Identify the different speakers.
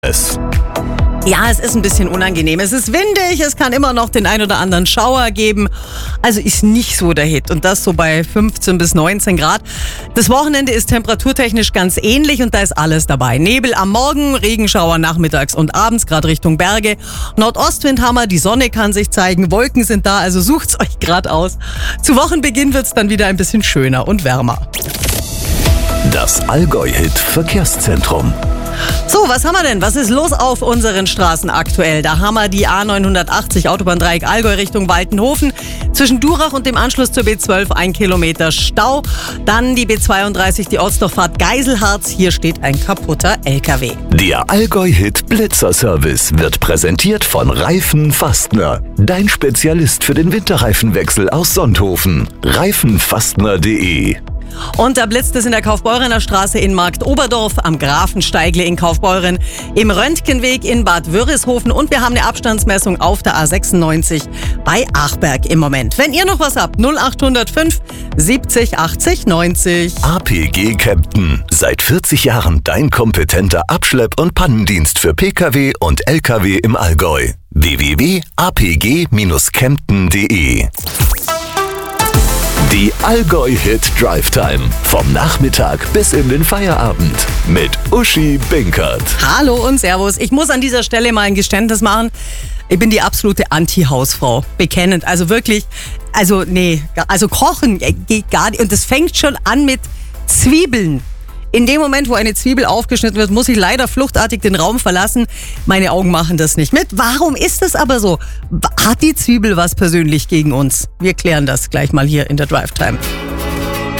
Speaker 1: Ja, es ist ein bisschen unangenehm. Es ist windig, es kann immer noch den ein oder anderen Schauer geben. Also ist nicht so der Hit. Und das so bei 15 bis 19 Grad. Das Wochenende ist temperaturtechnisch ganz ähnlich und da ist alles dabei. Nebel am Morgen, Regenschauer nachmittags und abends, gerade Richtung Berge. Nordostwind haben wir, die Sonne kann sich zeigen, Wolken sind da, also sucht's euch gerade aus. Zu Wochenbeginn wird's dann wieder ein bisschen schöner und wärmer.
Speaker 2: Das Allgäu-Hit Verkehrszentrum.
Speaker 1: So, was haben wir denn? Was ist los auf unseren Straßen aktuell? Da haben wir die A980 Autobahndreieck Allgäu Richtung Waltenhofen. Zwischen Durach und dem Anschluss zur B12 1 Kilometer Stau. Dann die B32, die Ortsdorffahrt Geiselharz. Hier steht ein kaputter LKW.
Speaker 2: Der Allgäu-Hit Blitzerservice wird präsentiert von Reifen Fastner. Dein Spezialist für den Winterreifenwechsel aus Sonthofen. Reifenfastner.de.
Speaker 1: Und da blitzt es in der Kaufbeurener Straße in Marktoberdorf, am Grafensteigle in Kaufbeuren, im Röntgenweg in Bad Wörishofen und wir haben eine Abstandsmessung auf der A96 bei Achberg im Moment. Wenn ihr noch was habt, 0805 70 80 90.
Speaker 2: APG Kempten. Seit 40 Jahren dein kompetenter Abschlepp- und Pannendienst für Pkw und Lkw im Allgäu. www.apg-kempten.de. Die Allgäu-Hit Drive Time. Vom Nachmittag bis in den Feierabend. Mit Uschi Binkert.
Speaker 1: Hallo und Servus. Ich muss an dieser Stelle mal ein Geständnis machen. Ich bin die absolute Anti-Hausfrau. Bekennend. Also wirklich, also kochen geht gar nicht. Und das fängt schon an mit Zwiebeln. In dem Moment, wo eine Zwiebel aufgeschnitten wird, muss ich leider fluchtartig den Raum verlassen. Meine Augen machen das nicht mit. Warum ist das aber so? Hat die Zwiebel was persönlich gegen uns? Wir klären das gleich mal hier in der Drive Time.